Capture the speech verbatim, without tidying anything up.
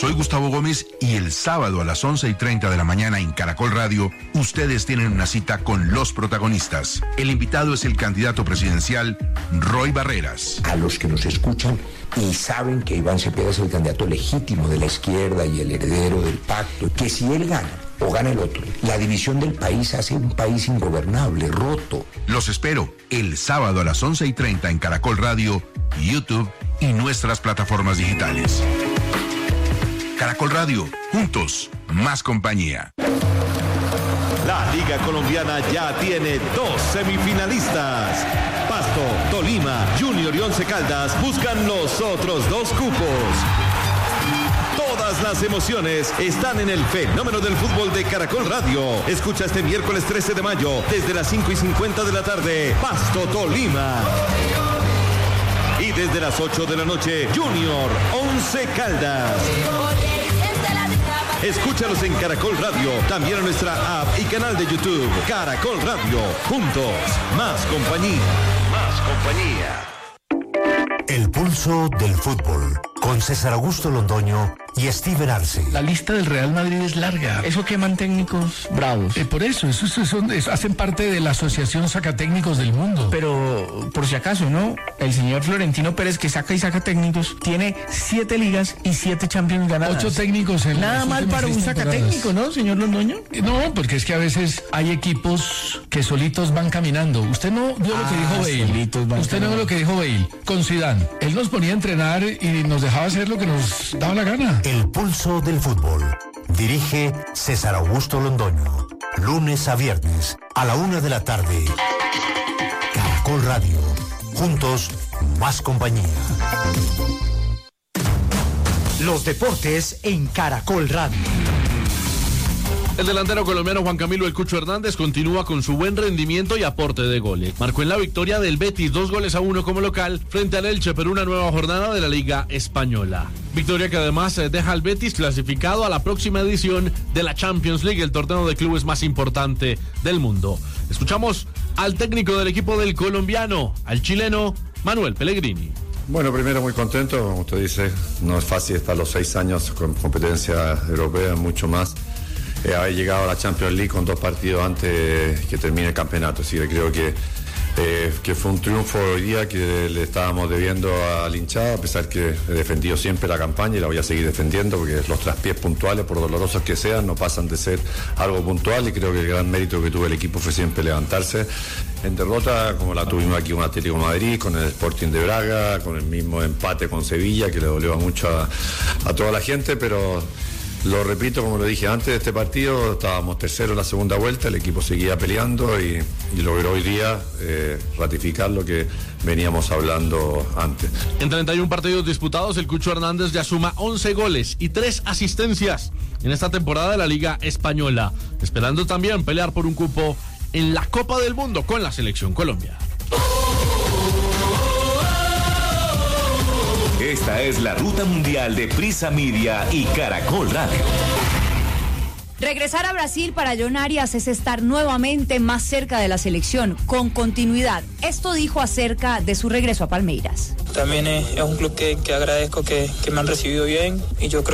Soy Gustavo Gómez y el sábado a las once y treinta de la mañana en Caracol Radio, ustedes tienen una cita con los protagonistas. El invitado es el candidato presidencial Roy Barreras. A los que nos escuchan y saben que Iván Cepeda es el candidato legítimo de la izquierda y el heredero del pacto, que si él gana o gana el otro, la división del país hace un país ingobernable, roto. Los espero el sábado a las once y treinta en Caracol Radio, YouTube y nuestras plataformas digitales. Caracol Radio, juntos, más compañía. La Liga Colombiana ya tiene dos semifinalistas. Pasto, Tolima, Junior y Once Caldas buscan los otros dos cupos. Todas las emociones están en el fenómeno del fútbol de Caracol Radio. Escucha este miércoles trece de mayo, desde las cinco y cincuenta de la tarde, Pasto, Tolima. Y desde las ocho de la noche, Junior, Once Caldas. Escúchalos en Caracol Radio, también en nuestra app y canal de YouTube. Caracol Radio, juntos, más compañía. Más compañía. El pulso del fútbol, con César Augusto Londoño y Steven Arce. La lista del Real Madrid es larga. Eso queman técnicos bravos. Eh, por eso, eso, eso, son, eso hacen parte de la Asociación Sacatécnicos del Mundo. Pero, por si acaso, ¿no? El señor Florentino Pérez, que saca y saca técnicos, tiene siete ligas y siete Champions ganadas. Ocho técnicos en Nada mal para un sacatécnico, ¿no, señor Londoño? No, porque es que a veces hay equipos que solitos van caminando. Usted no vio ah, lo que dijo Bale. Usted no vio lo que dijo Bale con Zidane. Él nos ponía a entrenar y nos dejaba hacer lo que nos daba la gana. El pulso del fútbol. Dirige César Augusto Londoño. Lunes a viernes a la una de la tarde. Caracol Radio. Juntos, más compañía. Los deportes en Caracol Radio. El delantero colombiano Juan Camilo El Cucho Hernández continúa con su buen rendimiento y aporte de goles. Marcó en la victoria del Betis dos goles a uno como local frente al Elche por una nueva jornada de la Liga Española. Victoria que además deja al Betis clasificado a la próxima edición de la Champions League, el torneo de clubes más importante del mundo. Escuchamos al técnico del equipo del colombiano, al chileno Manuel Pellegrini. Bueno, primero muy contento, como usted dice, no es fácil estar los seis años con competencia europea, mucho más. Eh, haber llegado a la Champions League con dos partidos antes que termine el campeonato, así que creo que, eh, que fue un triunfo hoy día que le estábamos debiendo al hinchada, a pesar que he defendido siempre la campaña y la voy a seguir defendiendo porque los traspiés puntuales, por dolorosos que sean, no pasan de ser algo puntual y creo que el gran mérito que tuvo el equipo fue siempre levantarse. En derrota, como la tuvimos aquí con Atlético de Madrid, con el Sporting de Braga, con el mismo empate con Sevilla, que le dolió mucho a, a toda la gente, pero lo repito, como lo dije antes de este partido, estábamos tercero en la segunda vuelta, el equipo seguía peleando y, y logró hoy día eh, ratificar lo que veníamos hablando antes. En treinta y uno partidos disputados, el Cucho Hernández ya suma once goles y tres asistencias en esta temporada de la Liga Española, esperando también pelear por un cupo en la Copa del Mundo con la Selección Colombia. Esta es la ruta mundial de Prisa Media y Caracol Radio. Regresar a Brasil para John Arias es estar nuevamente más cerca de la selección, con continuidad. Esto dijo acerca de su regreso a Palmeiras. También es, es un club que, que agradezco que, que me han recibido bien y yo creo